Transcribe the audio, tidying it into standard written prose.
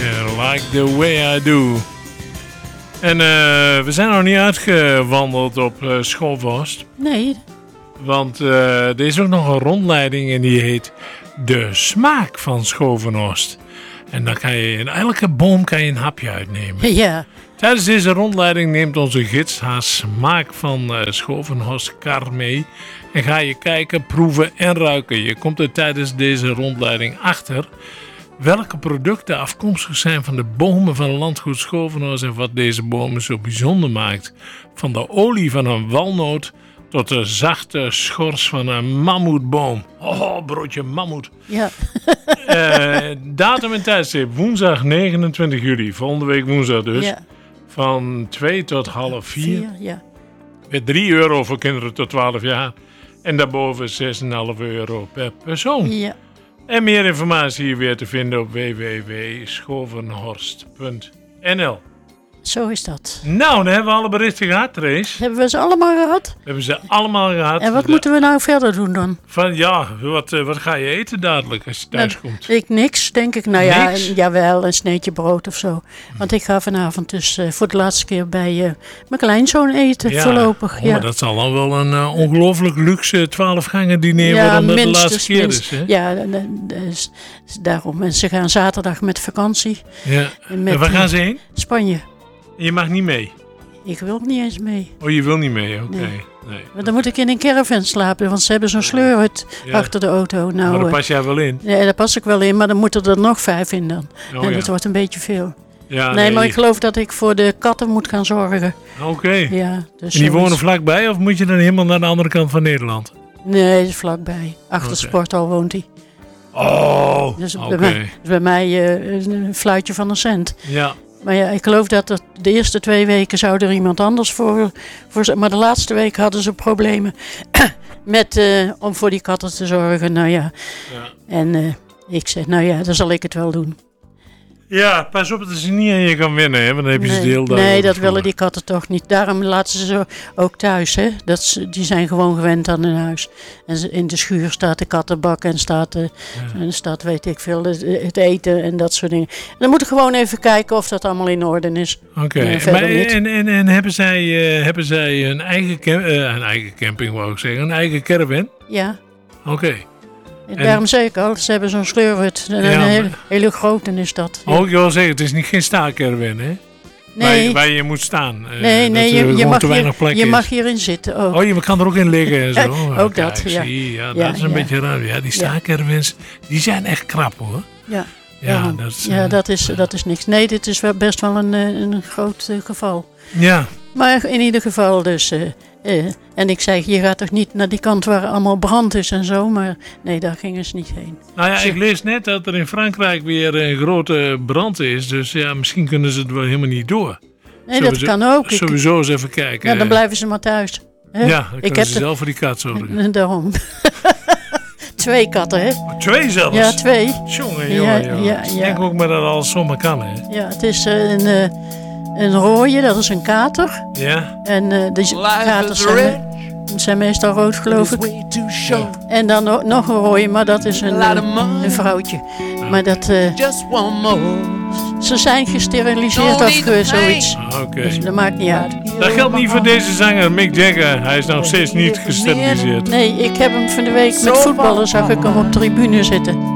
Like the way I do. En we zijn nog niet uitgewandeld op Schoolvorst. Nee. Want er is ook nog een rondleiding en die heet De Smaak van Schovenhorst. En dan kan je in elke boom een hapje uitnemen. Ja. Tijdens deze rondleiding neemt onze gids haar smaak van Schovenhorst kar mee. En ga je kijken, proeven en ruiken. Je komt er tijdens deze rondleiding achter welke producten afkomstig zijn van de bomen van landgoed Schovenhorst en wat deze bomen zo bijzonder maakt. Van de olie van een walnoot tot de zachte schors van een mammoetboom. Oh, broodje mammoet. Ja. Datum en tijdstip, woensdag 29 juli, volgende week woensdag dus. Ja. Van 2 tot half 4. Ja. Met €3 voor kinderen tot 12 jaar. En daarboven €6,5 per persoon. Ja. En meer informatie weer te vinden op www.schovenhorst.nl. Zo is dat. Nou, dan hebben we alle berichten gehad, Trace. Hebben we ze allemaal gehad? We hebben ze allemaal gehad. En wat moeten we nou verder doen dan? Van ja, wat ga je eten dadelijk als je thuis komt? Ik niks, denk ik. Nou ja, Niks? jawel, een sneetje brood of zo. Want ik ga vanavond dus voor de laatste keer bij mijn kleinzoon eten, voorlopig. Oh, maar dat zal dan wel een ongelooflijk luxe 12-gangen diner worden omdat de laatste keer is. Hè? Ja, daarom. En ze gaan zaterdag met vakantie. Ja. En waar gaan ze heen? Spanje. Je mag niet mee. Ik wil ook niet eens mee. Oh, je wil niet mee? Oké. Nee. Maar dan moet ik in een caravan slapen, want ze hebben zo'n sleurhut achter de auto. Nou, maar daar pas jij wel in? Ja, daar pas ik wel in, maar dan moeten er nog 5 in dan. Oh, en dat wordt een beetje veel. Ja, nee, maar ik geloof dat ik voor de katten moet gaan zorgen. Oké. Ja, dus en die wonen vlakbij of moet je dan helemaal naar de andere kant van Nederland? Nee, dat is vlakbij. Achter de sporthal woont hij. Oh, dus bij mij een fluitje van een cent. Ja. Maar ja, ik geloof dat de eerste 2 weken zou er iemand anders voor maar de laatste week hadden ze problemen om voor die katten te zorgen. Nou ja. En ik zeg, nou ja, dan zal ik het wel doen. Ja, pas op dat ze niet aan je kan winnen, hè? Want dan heb je ze de hele dag. Nee, dat willen die katten toch niet. Daarom laten ze ze ook thuis, hè? Die zijn gewoon gewend aan hun huis. En in de schuur staat de kattenbak en staat weet ik veel, het eten en dat soort dingen. En dan moet ik gewoon even kijken of dat allemaal in orde is. Oké. En hebben zij een eigen camping, wou ik zeggen, een eigen caravan? Ja. Oké. Daarom zeg ik al, ze hebben zo'n sleurhut. Een hele grote is dat. Ja. Oh, ik wil zeggen, het is niet geen staakerven, hè? Nee. Waar je moet staan. Nee, je mag hierin zitten ook. Oh, je kan er ook in liggen en zo. Ook dat, ja. Dat is een beetje raar. Ja, die staakervens, die zijn echt krap, hoor. Ja, dat is niks. Nee, dit is best wel een groot geval. Ja. Maar in ieder geval dus... en ik zei, je gaat toch niet naar die kant waar allemaal brand is en zo, maar nee, daar gingen ze niet heen. Nou ja, ik lees net dat er in Frankrijk weer een grote brand is, dus ja, misschien kunnen ze het wel helemaal niet door. Nee, dat kan ook. Sowieso eens even kijken. Ja, dan blijven ze maar thuis. Hè? Ja, dan kunnen ze zelf voor die kat zorgen. Daarom. 2 katten, hè? 2 zelfs? Ja, 2. Jongen. Ik denk ook maar dat alles zomaar kan, hè? Ja, het is een rooie, dat is een kater. Ja. En de katers zijn meestal rood, geloof ik. En dan nog een rooie, maar dat is een vrouwtje. Maar dat... ze zijn gesteriliseerd of zoiets. Oké. Dus dat maakt niet uit. Dat geldt niet voor deze zanger, Mick Jagger. Hij is nog steeds niet gesteriliseerd. Nee, ik heb hem van de week met voetballen, zag ik hem op tribune zitten.